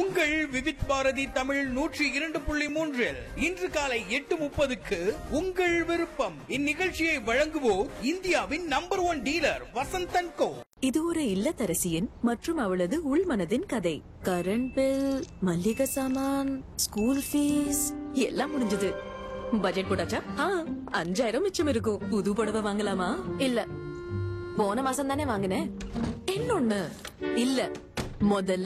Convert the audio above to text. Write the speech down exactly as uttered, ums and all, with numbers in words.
உங்கள் விவித் பாரதி தமிழ் நூற்றி இரண்டு புள்ளி மூன்றில் இன்று காலை எட்டு முப்பதுக்கு உங்கள் விருப்பம். இந்நிகழ்ச்சியை வழங்குவோர் இந்தியாவின் நம்பர் ஒன் டீலர் வசந்தன் கோ. இது ஒரு இல்லத்தரசியின் மற்றும் அவளது உள்மனதின் கதை. கரண்ட் பில், மல்லிகை சாமான், ஸ்கூல் ஃபீஸ் எல்லாம் முடிஞ்சது. பட்ஜெட் போட்டாச்சா? அஞ்சாயிரம் மிச்சம் இருக்கும். புது புடவை வாங்கலாமா? இல்ல, போன மாசம் தானே வாங்கினேன். இன்னொன்னு இல்ல, முதல்ல